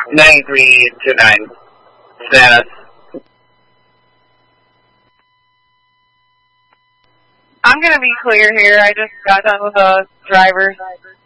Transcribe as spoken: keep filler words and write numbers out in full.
nine three two nine. Status. I'm going to be clear here. I just got done with a driver.